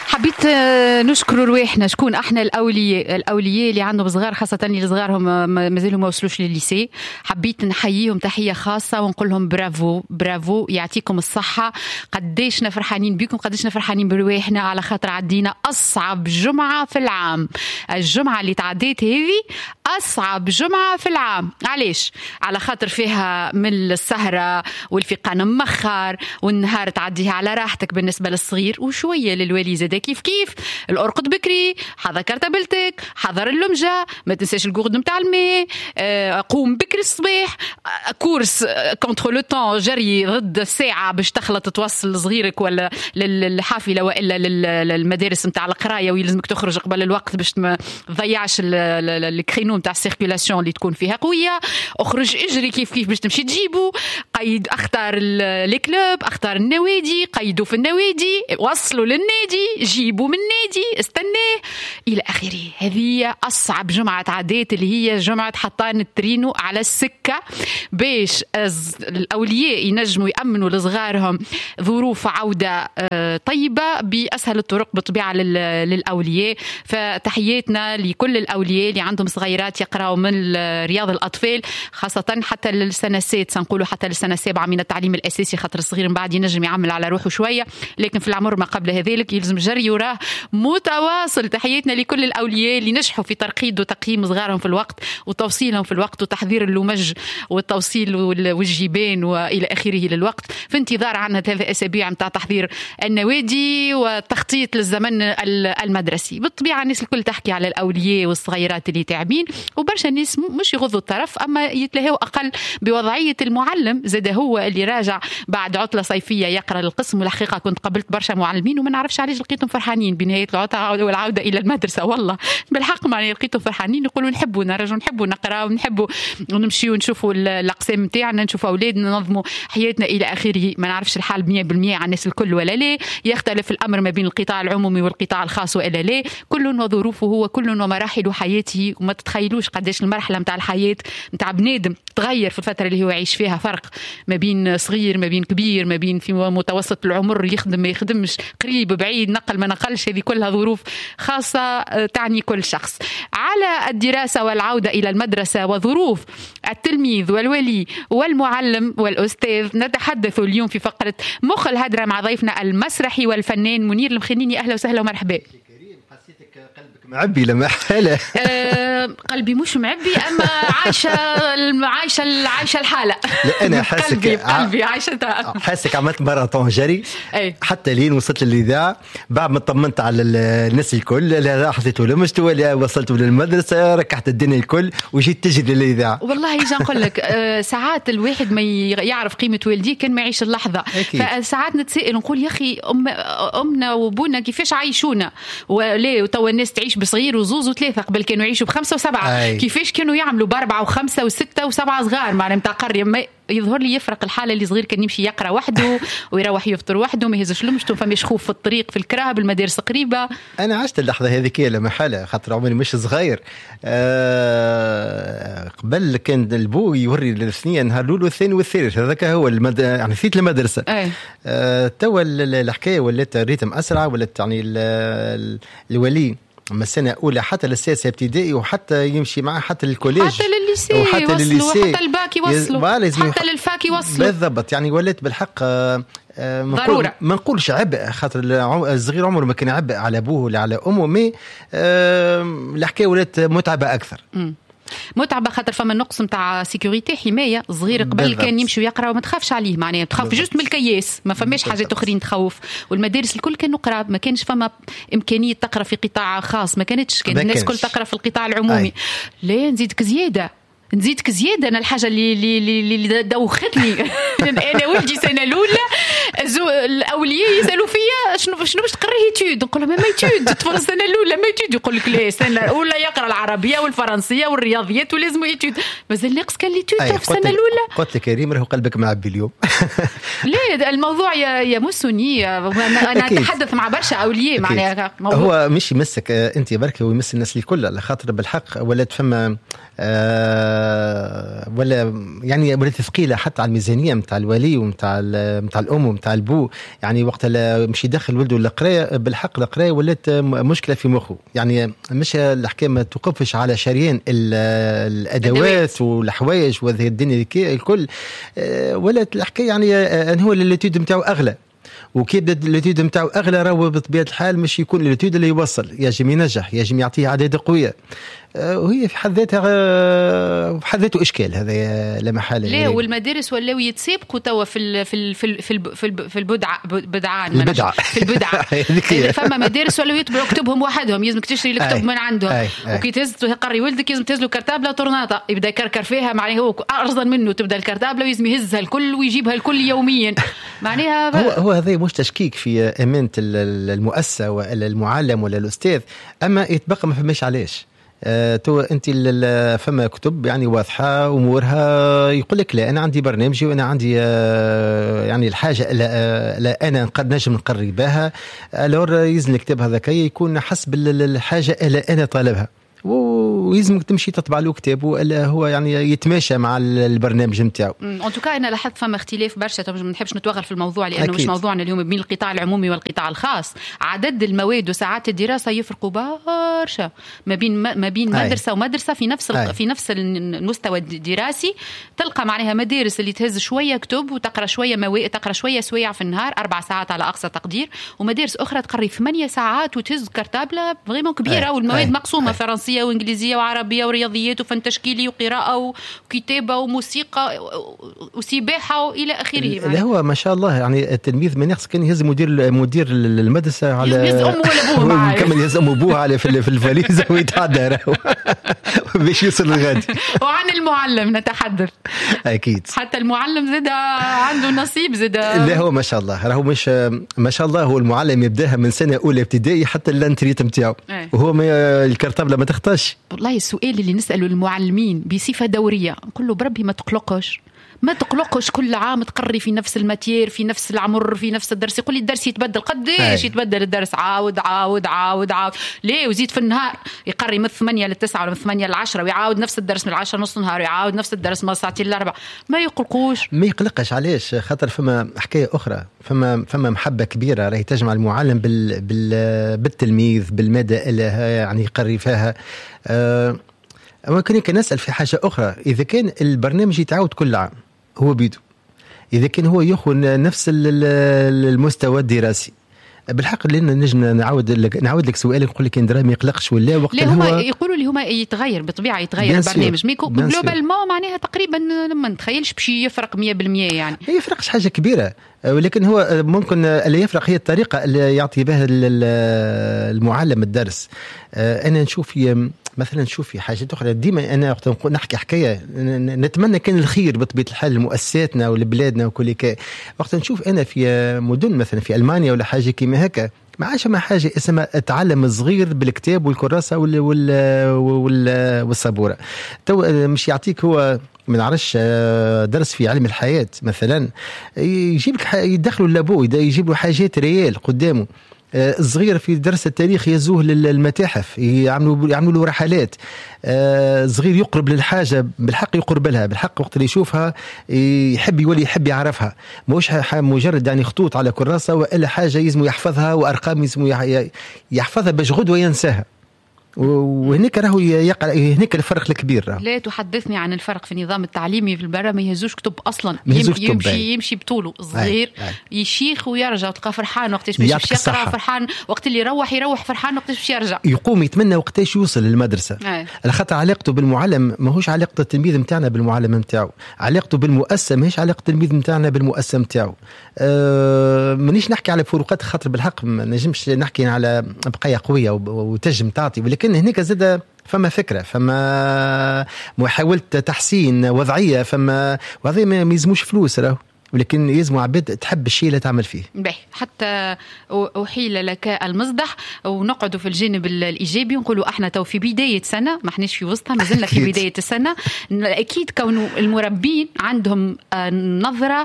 حبيت نشكر رواحنا شكون احنا الاولياء اللي عندهم صغار، خاصه اللي صغارهم مازالوا ما وصلوش للليسي. حبيت نحييهم تحيه خاصه ونقول لهم برافو برافو، يعطيكم الصحه. قديشنا فرحانين بكم، قديشنا فرحانين برواحنا، على خاطر عدينا اصعب جمعه في العام. الجمعه اللي تعديت هذه اصعب جمعه في العام. علاش؟ على خاطر فيها من السهره والفيقان مخر، والنهار تعديها على راحتك بالنسبه للصغير، وشويه للوالي زاد كيف الارقد بكري، حضر كرتبلتك، حضر اللمجه، ما تنساش الجورد نتاع الماء، قوم بكري الصباح، كورس كونتر لو طون، جري ضد الساعه باش تخلط توصل صغيرك ولا للحافله والا للمدارس نتاع القرايه، ويلزمك تخرج قبل الوقت باش ما تضيعش الكرينو نتاع السيركولاسيون اللي تكون فيها قويه. اخرج اجري كيف باش تمشي تجيبه، قيد اختار الكلوب، اختار النوادي، قيدوا في النوادي، وصلوا للنادي، جيبوا من النادي، استناه الى اخره. هذه اصعب جمعه عديت، اللي هي جمعه حطان الترينو على السكه، باش الاولياء ينجموا يامنوا لصغارهم ظروف عوده طيبه باسهل الطرق بطبيعه للاولياء. فتحياتنا لكل الاولياء اللي عندهم صغيرات يقراوا من رياض الاطفال، خاصه حتى للسنه 6 نقولوا حتى للسنه 7 من التعليم الاساسي، خاطر الصغير من بعد ينجم يعمل على روحه شويه، لكن في العمر ما قبل هذلك يلزم جري وراه متواصل. تحياتنا لكل الاولياء اللي نجحوا في ترقيد وتقييم صغارهم في الوقت، وتوصيلهم في الوقت، وتحضير اللمج والتوصيل والجيبان والى اخره للوقت، في انتظار عنا 3 أسابيع متاع تحضير النوادي والتخطيط للزمن المدرسي. بالطبيعه الناس الكل تحكي على الاولياء والصغيرات اللي تعبين، وبرشا الناس مش يغضوا الطرف، اما يتلهوا اقل بوضعيه المعلم. زاد هو اللي راجع بعد عطله صيفيه يقرا القسم، والحقيقه كنت قبلت برشا معلمين وما نعرفش علاش لقيتهم فرحانين بنهايه العطله والعوده الى المدرسه. والله بالحق ما لقيتهم فرحانين، يقولوا نحبوا نرجعوا، نحبوا نقرا، ونحبوا نمشيو نشوفوا الاقسام نتاعنا، نشوفوا اولادنا، ننظموا حياتنا الى اخره. ما نعرفش الحال 100% على الناس الكل ولا لا، يختلف الامر ما بين القطاع العمومي والقطاع الخاص ولا لا، كل وظروفه وكل ومراحل حياته. وما تتخيلوش قداش المرحله نتاع الحياه نتاع بنادم تغير في الفتره اللي هو يعيش فيها، فرق ما بين صغير ما بين كبير، ما بين في متوسط العمر، يخدم ما يخدمش، قريب بعيد، نقل ما نقلش، هذه كلها ظروف خاصه تعني كل شخص. على الدراسه والعوده الى المدرسه وظروف التلميذ والولي والمعلم والاستاذ نتحدث اليوم في فقره مخ الهدره مع ضيفنا المسرحي والفنان منير المخنيني. اهلا وسهلا ومرحبا. معبي لما حالة قلبي مش معبي، أما عايشة الحالة. لا أنا حاسك قلبي عايشتها، حاسك عملت ماراثون جري حتى لين وصلت للإذاعة، بعد ما طمنت على الناس الكل اللي حطيته لمجت ولا وصلت للمدرسة، ركحت الدنيا الكل وجيت تجري للإذاعة. والله يجي نقول لك ساعات الواحد ما يعرف قيمة والديه كان ما يعيش اللحظة. فساعات نتسائل ونقول يا أخي أمنا وأبونا كيفاش عايشونا، وليه وتوا الناس تعيش بصغير وزوز وثلاثة، قبل كانوا يعيشوا ب5 و7، كيفاش كانوا يعملوا ب4 و5 و6 و7 صغار معنا متاع قرية. ما يظهر لي يفرق الحالة اللي صغير كان يمشي يقرأ وحده ويروح يفطر وحده، ما يهزش لمشته، فماش خوف في الطريق في الكراب، المدارس قريبة. أنا عشت اللحظة هذيك لما حالة، خاطر عمري مش صغير. قبل كان البو يوري الثنية نهار الأول والثاني والثالث، هذاك هو يعني نسيت المدرسة. توا الحكاية ولات ريتم أسرع، ولات يعني الولي من السنة أولى حتى للسادسة ابتدائي، وحتى يمشي معه حتى للكوليج، حتى للليسي، وحتى للليسي، حتى الباك يوصلوا، حتى للفاك يوصلوا. بالضبط، يعني ولات بالحق ضرورة. ما نقولش عبء، خاطر الصغير عمره ما كان عبء على أبوه ولا على أمه، مي الحكاية ولات متعبة أكثر. متعبة خاطر فما نقص متاع سيكوريتي، حماية. صغير قبل بالضبط. كان يمشي ويقرأ وما تخافش عليه، معناها تخاف جست من الكياس، ما فماش حاجات أخرين تخوف. والمدارس الكل كانوا قراب، ما كانش فما إمكانية تقرأ في قطاع خاص، ما كانتش، كان الناس كل تقرأ في القطاع العمومي. لا نزيدك زيادة أنا الحاجة اللي دوختني أنا ولدي سنة الأولى الأولياء يسألوا فيا شنو باش تقري ايتود، نقول لهم ما ايتود، طفل السنة الأولى ما ايتود، يقول لك لا السنة الأولى يقرأ العربية والفرنسية والرياضيات ولازم ايتود، مازال ناقص كان ايتود في السنة الأولى. قلت لك كريم راهو قلبك معبي اليوم. لا الموضوع يمسني، أنا أتحدث مع برشا أولياء، معناها هو مش يمسك أنت بركة ويمس الناس الكل، على خاطر بالحق ولات فما ولا يعني ولا ثقيله حتى على الميزانيه نتاع الولي ونتاع الام ونتاع البو. يعني وقت مش يدخل يدخل ولده القرايه، بالحق القرايه ولات مشكله في مخه. يعني مش الحكايه ما توقفش على شريان الادوات والحوايج وهذه الدنيا الكل، ولات الحكايه يعني ان هو الليتود نتاعو اغلى، وكي بدا الليتود نتاعو اغلى راهو بطبيعه الحال مش يكون الليتود اللي يوصل، يجب ينجح، يجب يعطيه اعداد قويه، وهي في حد ذاته اشكال هذا لا محاله. ليه والمدارس ولاو يتسابقوا توا في البدعان في البدعه فما مدارس ولاو يتبعوا كتبهم وحدهم، يلزمك تشتري الكتب من عندهم، وكي تهز تقري ولدك يلزم تهز له كرتابله طورناطه يبدا يكركر فيها، معناها هو ارزن منه تبدا الكرتابله ويلزم يهزها الكل ويجيبها الكل يوميا. معناها هو هذا مش تشكيك في امانه المؤسسه ولا المعلم ولا الاستاذ، اما يتبقى ما فماش علاش. تو انت فما كتب يعني واضحه امورها، يقول لك لا انا عندي برنامجي وانا عندي يعني الحاجه لا انا نجم نقري بها، الور يلزم الكتاب هذاك يكون حسب الحاجه اللي انا طالبها، ويلزمك تمشي تطبع له كتاب ولا هو يعني يتماشى مع البرنامج نتاعو. ان توكا انا لاحظت فما اختلاف برشا، ما نحبش نتوغل في الموضوع لانه مش موضوعنا اليوم، بين القطاع العمومي والقطاع الخاص عدد المواد وساعات الدراسه يفرقوا برشا ما بين مدرسه ومدرسه في نفس المستوى الدراسي. تلقى معناها مدارس اللي تهز شويه كتب وتقرا شويه مواد، تقرا شويه سوايع في النهار 4 ساعات على اقصى تقدير، ومدارس اخرى تقري 8 ساعات وتهز كرتابله فريمون كبيره، والمواد مقسومه فرنسيه وانجليزيه وعربيه ورياضيات وفن تشكيلي وقراءه وكتابه وموسيقى وسباحه والى اخره. لا هو ما شاء الله يعني التلميذ ما نقص كان يهز مدير المدرسه على يهز امه ولا ابوه معاه، كمل يهز امه وابوه على في الفاليزه ويتعدى باش يوصل للغد. وعن المعلم نتحدث اكيد، حتى المعلم زاد عنده نصيب زاد. لا هو ما شاء الله راهو مش ما شاء الله، هو المعلم يبداها من سنه اولى ابتدائي حتى اللانتريت نتاعو، وهو الكرتابله ما تخطاش. والله السؤال اللي نسأله المعلمين بصفة دورية نقول له بربي ما تقلقش كل عام تقري في نفس الماتير في نفس العمر في نفس الدرس. يقول لي الدرس يتبدل قديش يتبدل الدرس، عاود ليه وزيد في النهار يقري من 8 ل 9 ولا من 8 ل 10 ويعاود نفس الدرس من 10 نص نهار ويعاود نفس الدرس من ساعتين ل4. ما يقلقش علاش؟ خاطر فما حكايه اخرى، فما محبه كبيره راهي تجمع المعلم بالتلميذ بالماده اللي يعني يقري فيها. ممكن نسأل في حاجه اخرى، اذا كان البرنامج يتعاود كل عام هو بيدو، إذا كان هو يأخذ نفس المستوى الدراسي بالحق لنا نجم نعاود لك سؤال نقول لك إن ما يقلقش ولا وقت اللي هو يقولوا لي هما يتغير بطبيعه يتغير البرنامج ميكو جلوبال ما معناها تقريبا ما نتخيلش باش يفرق 100% يعني ما يفرقش حاجه كبيره، ولكن هو ممكن اللي يفرق هي الطريقه اللي يعطي بها المعلم الدرس. انا نشوف مثلا في حاجات اخرى ديما انا وقت نحكي حكايه نتمنى كان الخير بطبيعه الحال لمؤسساتنا ولبلادنا وكل وقت نشوف انا في مدن مثلا في المانيا ولا حاجه كيما هكا ما عادش ما حاجه اسمها تعلم الصغير بالكتاب والكراسه والسبوره. تو مش يعطيك هو ما نعرفش درس في علم الحياه مثلا، يجيب لك يدخلوا اللابو يجيب له حاجات ريال قدامه. الصغير في درس التاريخ يزوه للمتاحف يعملوا له رحلات. صغير يقرب للحاجه بالحق يقرب لها بالحق، وقت اللي يشوفها يحب يولي يحب يعرفها، مش مجرد يعني خطوط على كراسه والا حاجه يزمو يحفظها وارقام يزمو يحفظها باش غدوه ينساها. وهناك راهو يقرا هناك الفرق الكبير. لا تحدثني عن الفرق في النظام التعليمي في البرا، ما يهزوش كتب اصلا، يمشي بطوله صغير يشيخ ويرجع تلقى فرحان وقتاش باش يقرا، فرحان وقت اللي يروح فرحان وقتاش باش يرجع، يقوم يتمنى وقتاش يوصل للمدرسه. الخطا علاقته بالمعلم ماهوش علاقه التلميذ نتاعنا بالمعلم نتاعو، علاقته بالمؤسسه ماهيش علاقه التلميذ نتاعنا بالمؤسسه نتاعو. مانيش نحكي على فروقات خاطر بالحق ما نجمش نحكي على بقايا قويه وتجم تعطي، ولكن هناك زاد فما فكره، فما محاوله تحسين وضعيه، فما وهذا ما يلزموش فلوس راهو، ولكن يلزموا عباد تحب الشيء اللي تعمل فيه. حتى أحيل لك المصدح ونقعدوا في الجانب الإيجابي ونقولوا احنا تو في بداية سنة، ما احناش في وسطها، ما زلنا في بداية السنة. أكيد كونوا المربين عندهم نظرة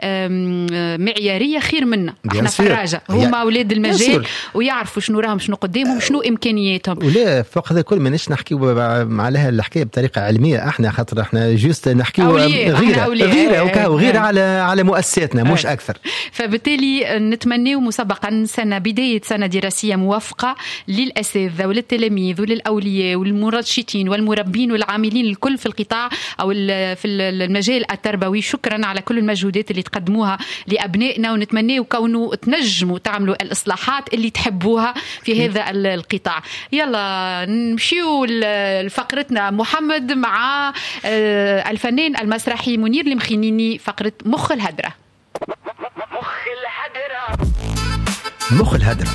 معيارية خير منا، احنا فراجة هما أولاد المجال ويعرفوا شنو راهم شنو قدامهم شنو إمكانياتهم. ولا فوق هذا كل ما نش نحكي مع لها الحكاية بطريقة علمية، احنا خاطر احنا جوست نحكي غير على على مؤسساتنا مش أكثر. فبالتالي نتمنى مسبقا بداية سنة دراسية موفقة للأساتذة وللتلاميذ وللأولياء والمرشدين والمربين والعاملين الكل في القطاع أو في المجال التربوي. شكرا على كل المجهودات اللي تقدموها لأبنائنا، ونتمنى كونوا تنجموا تعملوا الإصلاحات اللي تحبوها في هذا القطاع. يلا نمشيو لفقرتنا محمد مع الفنان المسرحي منير المخينيني، فقرة مخ الهدرة. مخ الهدرة.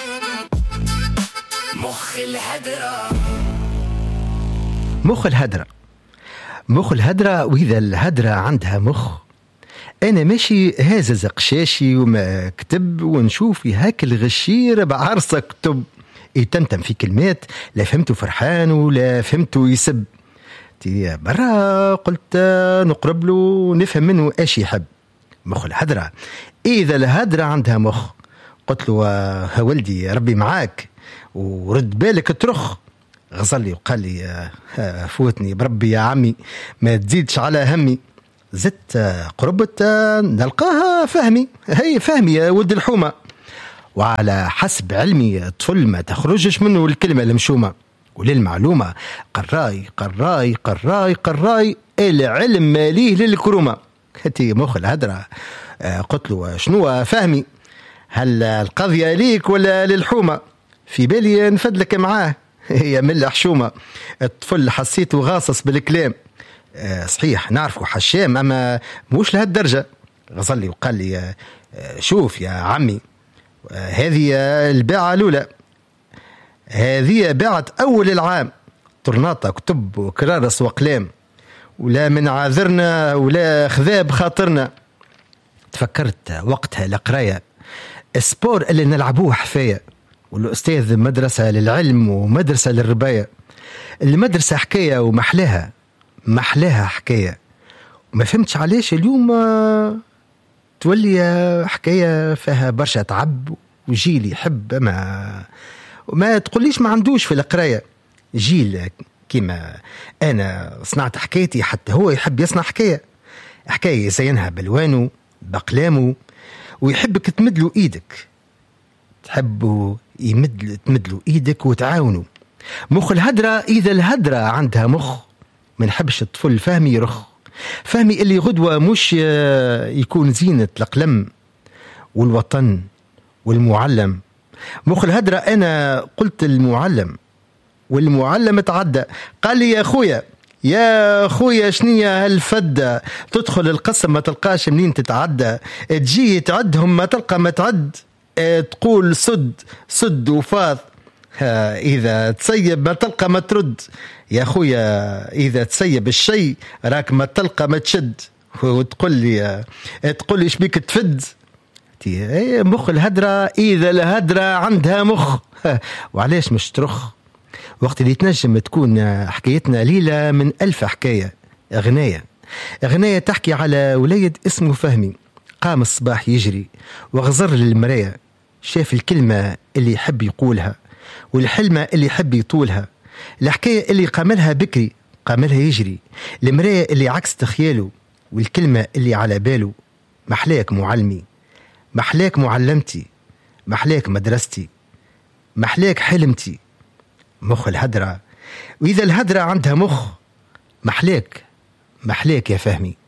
مخ الهدرة. وإذا الهدرة عندها مخ، أنا ماشي هازز قشاشي وما كتب ونشوف هاك الغشير بعرصة كتب يتمتم في كلمات لا فهمته فرحان ولا فهمته يسب. برا قلت نقرب له نفهم منه ايش يحب. مخ الهدرة. إذا الهدرة عندها مخ، قلت له ها ولدي ربي معاك ورد بالك ترخ. غزل لي وقال لي فوتني بربي يا عمي ما تزيدش على همي. زدت قربت نلقاها فهمي، هي فهمي يا ولد الحومة، وعلى حسب علمي الطفل ما تخرجش منه الكلمة المشومة. وللمعلومة قراي قراي قراي قراي العلم ماليه للكرومة. هاتي مخ الهدرة. قلت له شنو فهمي، هل القضية ليك ولا للحومة؟ في بالي نفدلك معاه يا مل حشومة. الطفل حسيته غاصص بالكلام، صحيح نعرفه حشام أما موش لهالدرجة. غزل لي وقال لي شوف يا عمي، هذه الباعة الأولى، هذه باعة أول العام، طرناطة كتب وكرارس وقلام، ولا من عاذرنا ولا خذاب خاطرنا. تفكرت وقتها القراية السبور اللي نلعبوه حفاية، والأستاذ مدرسة للعلم ومدرسة للرباية. المدرسة حكاية ومحلاها حكاية، وما فهمتش علاش اليوم تولي حكاية فيها برشا تعب وجيل يحب ما تقوليش ما عندوش في القراية. جيل كيما أنا صنعت حكايتي حتى هو يحب يصنع حكاية يزينها بلوانه بقلامه، ويحبك تمدلو إيدك، تحبه تمدلو إيدك وتعاونه. مخ الهدرة. إذا الهدرة عندها مخ، ما نحبش الطفل فهمي يرخ، فهمي اللي غدوة مش يكون زينة القلم والوطن والمعلم. مخ الهدرة. أنا قلت المعلم والمعلم تعدى، قال لي يا خويا شنية هالفدة، تدخل القسم ما تلقاش منين تتعدى، تجي تعدهم ما تلقى ما تعد، تقول صد وفاض، إذا تسيب ما تلقى ما ترد. يا خويا إذا تسيب الشيء راك ما تلقى ما تشد، وتقول لي شبيك تفد. مخ الهدرة. إذا الهدرة عندها مخ، وعلاش مش ترخ؟ وقت اللي تنجم تكون حكايتنا ليلة من 1000 حكاية. أغنية تحكي على وليد اسمه فهمي، قام الصباح يجري وغزر للمراية، شاف الكلمة اللي يحب يقولها والحلمة اللي يحب يطولها، الحكاية اللي قاملها بكري قاملها يجري، المراية اللي عكس تخياله والكلمة اللي على باله. محلاك معلمي، محلاك معلمتي، محلاك مدرستي، محلاك حلمتي. مخ الهدرة. وإذا الهدرة عندها مخ، محلاك يا فهمي.